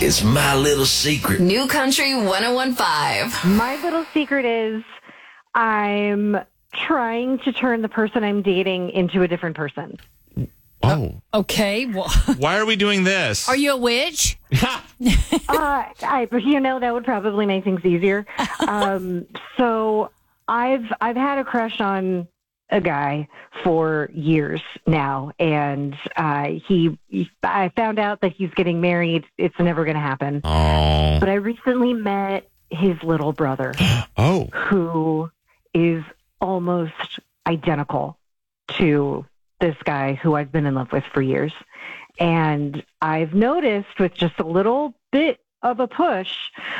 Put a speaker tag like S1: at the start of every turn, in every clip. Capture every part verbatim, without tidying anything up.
S1: It's my little secret.
S2: New Country one oh one point five.
S3: My little secret is I'm trying to turn the person I'm dating into a different person.
S4: Oh.
S5: Okay. Well,
S4: Why are we doing this?
S5: are you a witch?
S3: uh, I, you know, that would probably make things easier. Um, so I've I've had a crush on a guy for years now, and uh, he, he I found out that he's getting married. It's never going to happen.
S4: Oh.
S3: But I recently met his little brother,
S4: Oh.
S3: who is almost identical to this guy who I've been in love with for years. And I've noticed with just a little bit of a push,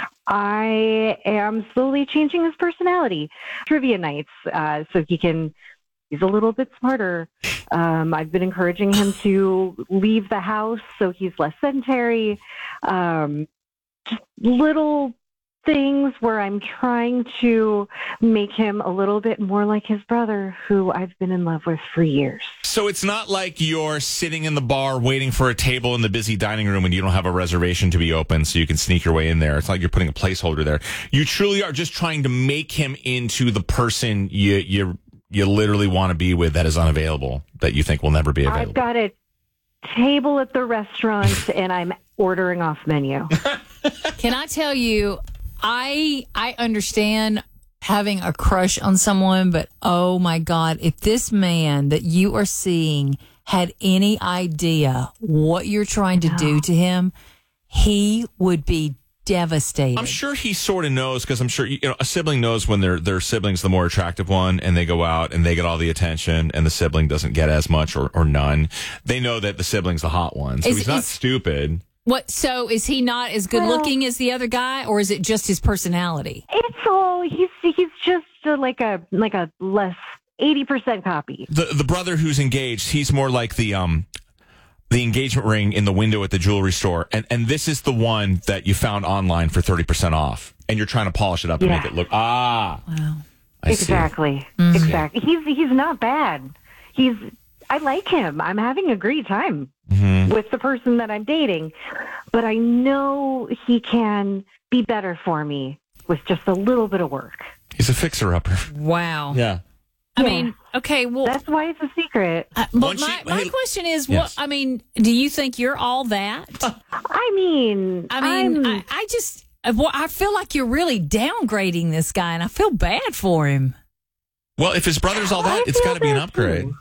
S3: I am slowly changing his personality. Trivia nights, uh, so he can, he's a little bit smarter. Um, I've been encouraging him to leave the house so he's less sedentary. Um, just little things where I'm trying to make him a little bit more like his brother, who I've been in love with for years.
S4: So it's not like you're sitting in the bar waiting for a table in the busy dining room and you don't have a reservation to be open so you can sneak your way in there. It's not like you're putting a placeholder there. You truly are just trying to make him into the person you you you literally want to be with that is unavailable, that you think will never be available.
S3: I've got a table at the restaurant and I'm ordering off menu.
S5: Can I tell you, I I understand having a crush on someone, but oh my God, if this man that you are seeing had any idea what you're trying to do to him, he would be devastated.
S4: I'm sure he sort of knows, because I'm sure you know a sibling knows when their their sibling's the more attractive one, and they go out and they get all the attention, and the sibling doesn't get as much or, or none. They know that the sibling's the hot one, so
S5: Is-
S4: he's not
S5: is-
S4: stupid.
S5: What? So is he not as good looking as the other guy, or is it just his personality?
S3: It's all, he's he's just uh, like a like a less eighty percent copy.
S4: The the brother who's engaged, he's more like the um the engagement ring in the window at the jewelry store, and and this is the one that you found online for thirty percent off, and you're trying to polish it up and
S3: Yeah.
S4: make it look ah.
S5: Wow.
S4: I see.
S3: Exactly.
S5: Mm-hmm.
S3: Exactly. He's he's not bad. He's I like him. I'm having a great time
S4: Mm-hmm.
S3: with the person that I'm dating, but I know he can be better for me with just a little bit of work.
S4: He's a fixer upper.
S5: Wow.
S4: Yeah.
S5: I
S3: Yeah.
S5: mean, okay, well,
S3: That's why it's a secret.
S5: uh, but
S4: Once
S5: my,
S4: you-
S5: my
S4: hey-
S5: question is,
S4: Yes.
S5: what? I mean, do you think you're all that?
S3: I mean,
S5: I mean,
S3: I'm-
S5: I, I just, I well, I feel like you're really downgrading this guy, and I feel bad for him.
S4: Well, if his brother's all that,
S3: I
S4: it's
S3: feel
S4: got to be an
S3: bad,
S4: upgrade.
S3: too.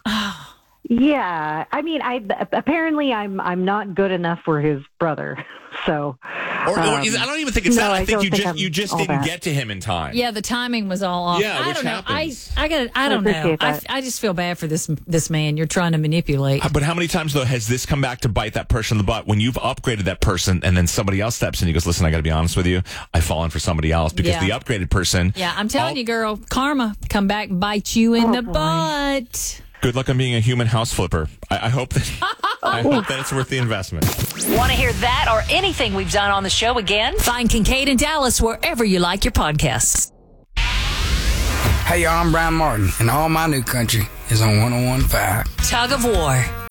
S3: Yeah, I mean, I apparently I'm I'm not good enough for his brother, so.
S4: Or, or
S3: um,
S4: I don't even think it's
S3: no,
S4: that. I,
S3: I
S4: think
S3: don't
S4: you
S3: think
S4: just
S3: I'm
S4: you just
S3: all
S4: didn't
S3: that.
S4: get to him in time.
S5: Yeah, the timing was all off.
S4: Yeah,
S5: I
S4: which
S5: don't know.
S4: happens.
S5: I I got. I don't know.
S3: appreciate
S5: I,
S3: that.
S5: I just feel bad for this this man. You're trying to manipulate.
S4: But how many times though has this come back to bite that person in the butt when you've upgraded that person and then somebody else steps in? He goes, "Listen, I got to be honest with you. I've fallen for somebody else because
S5: Yeah.
S4: the upgraded person."
S5: Yeah, I'm telling
S4: all-
S5: you, girl, karma come back and bite you in
S3: Oh,
S5: the
S3: boy.
S5: butt.
S4: Good luck on being a human house flipper. I, I hope that I hope that it's worth the investment.
S2: Want to hear that or anything we've done on the show again?
S5: Find Kincaid and Dallas wherever you like your podcasts.
S6: Hey, y'all, I'm Brian Martin, and all my new country is on one oh one point five.
S5: Tug of War.